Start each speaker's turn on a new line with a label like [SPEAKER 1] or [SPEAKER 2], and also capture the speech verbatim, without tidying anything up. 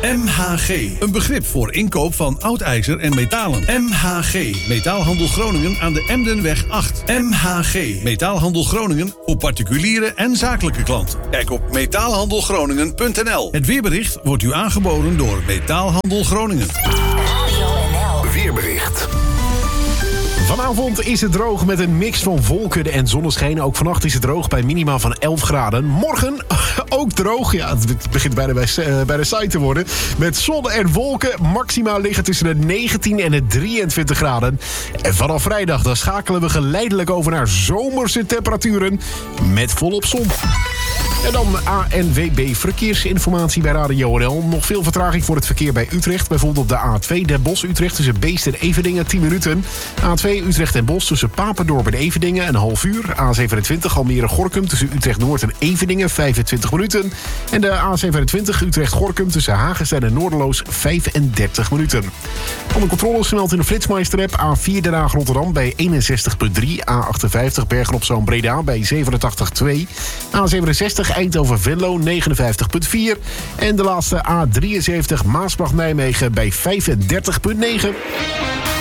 [SPEAKER 1] M H G, een begrip voor inkoop van oud ijzer en metalen. M H G, Metaalhandel Groningen aan de Emdenweg acht. M H G, Metaalhandel Groningen voor particuliere en zakelijke klanten. Kijk op metaalhandelgroningen punt n l. Het weerbericht wordt u aangeboden door Metaalhandel Groningen.
[SPEAKER 2] Weerbericht.
[SPEAKER 3] Vanavond is het droog met een mix van wolken en zonneschijn. Ook vannacht is het droog bij minima van elf graden. Morgen ook droog. Ja, het begint bijna bij, uh, bij de site te worden. Met zon en wolken. Maxima liggen tussen de negentien en de drieëntwintig graden. En vanaf vrijdag dan schakelen we geleidelijk over naar zomerse temperaturen. Met volop zon. En dan A N W B Verkeersinformatie bij Radio N L. Nog veel vertraging voor het verkeer bij Utrecht. Bijvoorbeeld op de A twee Den Bosch-Utrecht tussen Beest en Everdingen tien minuten. A twee Utrecht en Bosch tussen Papendorp en Everdingen een half uur. A zevenentwintig Almere-Gorkum tussen Utrecht-Noord en Everdingen vijfentwintig minuten. En de A zevenentwintig Utrecht-Gorkum tussen Hagestein en Noorderloos vijfendertig minuten. Van de controles gemeld in de Flitsmeister-app. A vier Den Haag-Rotterdam bij eenenzestig komma drie. A achtenvijftig Bergen-op-Zoom-Breda bij zevenentachtig komma twee. A zevenenzestig Eindhoven-Venlo negenenvijftig komma vier. En de laatste A drieënzeventig Maasbracht-Nijmegen bij vijfendertig komma negen.